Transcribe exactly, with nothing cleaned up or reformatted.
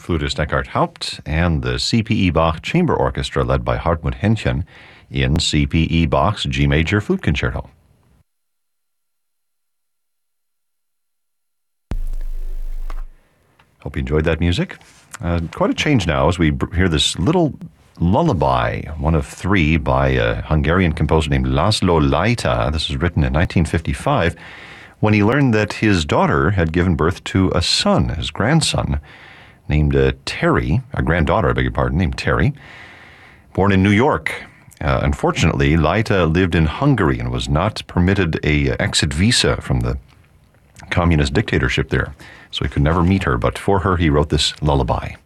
flutist Eckhard Haupt and the C P E Bach Chamber Orchestra led by Hartmut Henchen in C P E Bach's G Major Flute Concerto. Hope you enjoyed that music. Uh, quite a change now as we hear this little lullaby, one of three by a Hungarian composer named Laszlo Leita. This was written in nineteen fifty-five when he learned that his daughter had given birth to a son, his grandson, named uh, Terry, a granddaughter, I beg your pardon, named Terry, born in New York. Uh, unfortunately, Leita lived in Hungary and was not permitted a uh, exit visa from the communist dictatorship there, so he could never meet her, but for her he wrote this lullaby.